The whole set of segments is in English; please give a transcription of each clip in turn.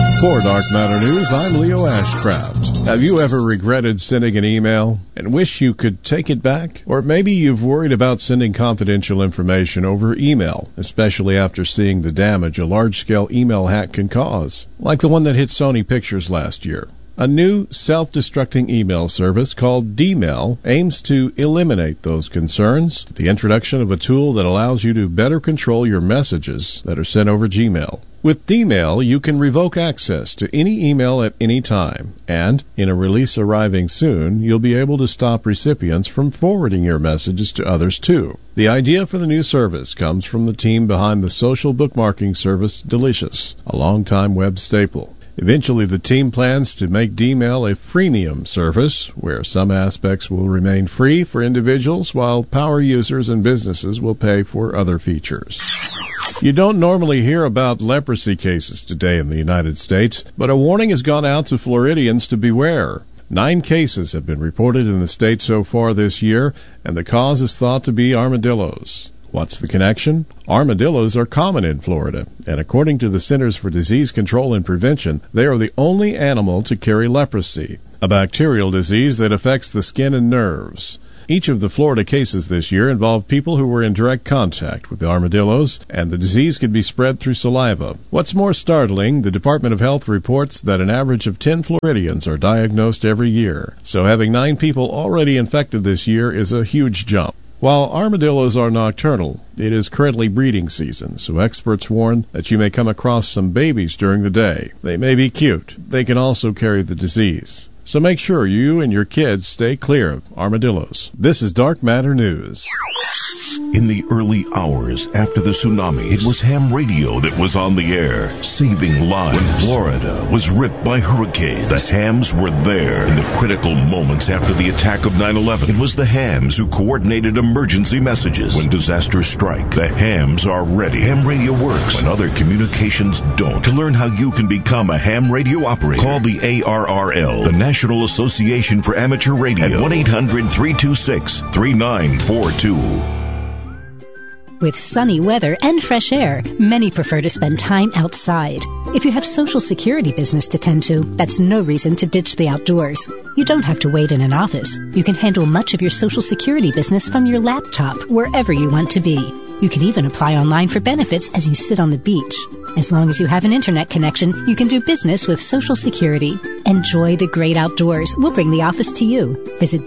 For Dark Matter News, I'm Leo Ashcraft. Have you ever regretted sending an email and wish you could take it back? Or maybe you've worried about sending confidential information over email, especially after seeing the damage a large-scale email hack can cause, like the one that hit Sony Pictures last year. A new self-destructing email service called Dmail aims to eliminate those concerns with the introduction of a tool that allows you to better control your messages that are sent over Gmail. With Dmail, you can revoke access to any email at any time, and in a release arriving soon, you'll be able to stop recipients from forwarding your messages to others too. The idea for the new service comes from the team behind the social bookmarking service Delicious, a longtime web staple. Eventually, the team plans to make Dmail a freemium service, where some aspects will remain free for individuals, while power users and businesses will pay for other features. You don't normally hear about leprosy cases today in the United States, but a warning has gone out to Floridians to beware. 9 cases have been reported in the state so far this year, and the cause is thought to be armadillos. What's the connection? Armadillos are common in Florida, and according to the Centers for Disease Control and Prevention, they are the only animal to carry leprosy, a bacterial disease that affects the skin and nerves. Each of the Florida cases this year involved people who were in direct contact with the armadillos, and the disease could be spread through saliva. What's more startling, the Department of Health reports that an average of 10 Floridians are diagnosed every year, so having 9 people already infected this year is a huge jump. While armadillos are nocturnal, it is currently breeding season, so experts warn that you may come across some babies during the day. They may be cute. They can also carry the disease. So make sure you and your kids stay clear of armadillos. This is Dark Matter News. In the early hours after the tsunami, it was ham radio that was on the air, saving lives. When Florida was ripped by hurricane, the hams were there. In the critical moments after the attack of 9/11, it was the hams who coordinated emergency messages. When disasters strike, the hams are ready. Ham radio works when other communications don't. To learn how you can become a ham radio operator, call the ARRL, the National Association for Amateur Radio, at 1-800-326-3942. With sunny weather and fresh air, many prefer to spend time outside. If you have Social Security business to tend to, that's no reason to ditch the outdoors. You don't have to wait in an office. You can handle much of your Social Security business from your laptop, wherever you want to be. You can even apply online for benefits as you sit on the beach. As long as you have an internet connection, you can do business with Social Security. Enjoy the great outdoors. We'll bring the office to you. Visit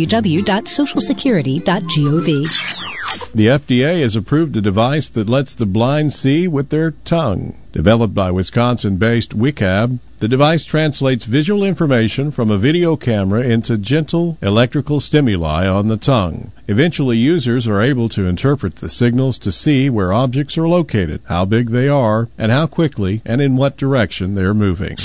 www.socialsecurity.gov. The FDA has approved a device that lets the blind see with their tongue. Developed by Wisconsin-based WICAB, the device translates visual information from a video camera into gentle electrical stimuli on the tongue. Eventually, users are able to interpret the signals to see where objects are located, how big they are, and how quickly and in what direction they're moving.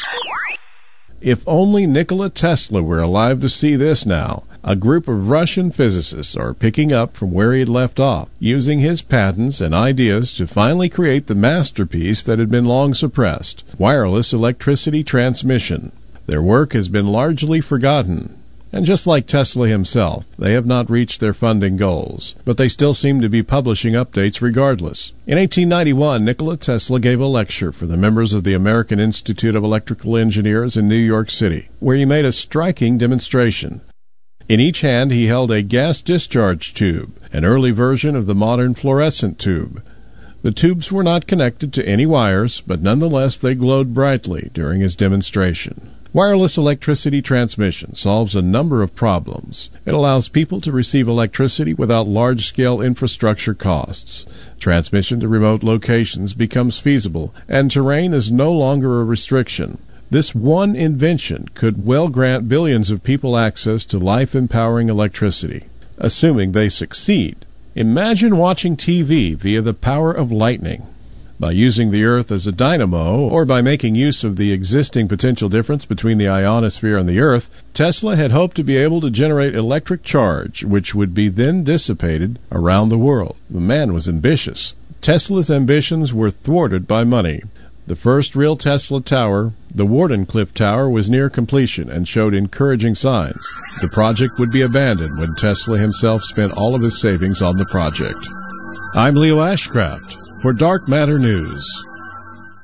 If only Nikola Tesla were alive to see this now. A group of Russian physicists are picking up from where he had left off, using his patents and ideas to finally create the masterpiece that had been long suppressed, wireless electricity transmission. Their work has been largely forgotten. And just like Tesla himself, they have not reached their funding goals, but they still seem to be publishing updates regardless. In 1891, Nikola Tesla gave a lecture for the members of the American Institute of Electrical Engineers in New York City, where he made a striking demonstration. In each hand he held a gas discharge tube, an early version of the modern fluorescent tube. The tubes were not connected to any wires, but nonetheless they glowed brightly during his demonstration. Wireless electricity transmission solves a number of problems. It allows people to receive electricity without large-scale infrastructure costs. Transmission to remote locations becomes feasible, and terrain is no longer a restriction. This one invention could well grant billions of people access to life-empowering electricity, assuming they succeed. Imagine watching TV via the power of lightning. By using the Earth as a dynamo, or by making use of the existing potential difference between the ionosphere and the Earth, Tesla had hoped to be able to generate electric charge, which would be then dissipated around the world. The man was ambitious. Tesla's ambitions were thwarted by money. The first real Tesla tower, the Wardenclyffe Tower, was near completion and showed encouraging signs. The project would be abandoned when Tesla himself spent all of his savings on the project. I'm Leo Ashcraft for Dark Matter News.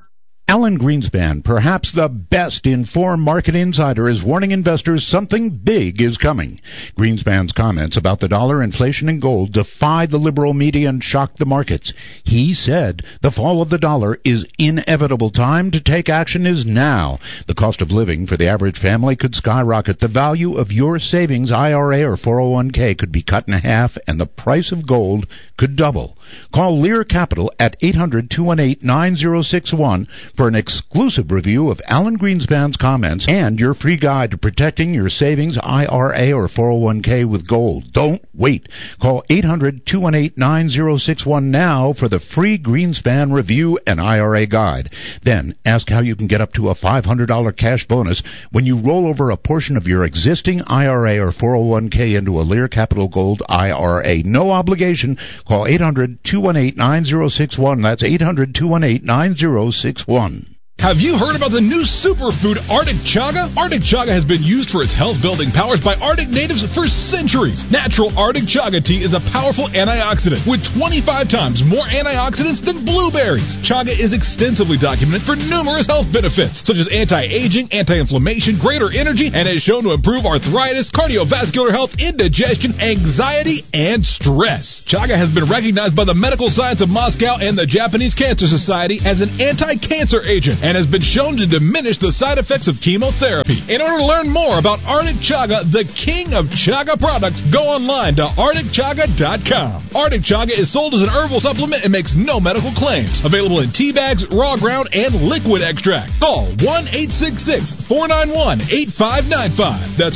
Alan Greenspan, perhaps the best informed market insider, is warning investors something big is coming. Greenspan's comments about the dollar, inflation, and gold defied the liberal media and shocked the markets. He said the fall of the dollar is inevitable. Time to take action is now. The cost of living for the average family could skyrocket. The value of your savings, IRA or 401k, could be cut in half, and the price of gold could double. Call Lear Capital at 800-218-9061 for an exclusive review of Alan Greenspan's comments and your free guide to protecting your savings, IRA or 401k with gold. Don't wait. Call 800-218-9061 now for the free Greenspan review and IRA guide. Then ask how you can get up to a $500 cash bonus when you roll over a portion of your existing IRA or 401k into a Lear Capital Gold IRA. No obligation. Call 800-218-9061. That's 800-218-9061. Have you heard about the new superfood Arctic Chaga? Arctic Chaga has been used for its health-building powers by Arctic natives for centuries. Natural Arctic Chaga tea is a powerful antioxidant with 25 times more antioxidants than blueberries. Chaga is extensively documented for numerous health benefits, such as anti-aging, anti-inflammation, greater energy, and is shown to improve arthritis, cardiovascular health, indigestion, anxiety, and stress. Chaga has been recognized by the Medical Science of Moscow and the Japanese Cancer Society as an anti-cancer agent, and has been shown to diminish the side effects of chemotherapy. In order to learn more about Arctic Chaga, the king of Chaga products, go online to ArcticChaga.com. Arctic Chaga is sold as an herbal supplement and makes no medical claims. Available in tea bags, raw ground, and liquid extract. Call 1-866-491-8595. That's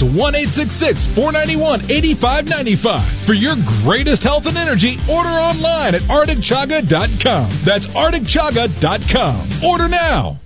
1-866-491-8595. For your greatest health and energy, order online at ArcticChaga.com. That's ArcticChaga.com. Order now.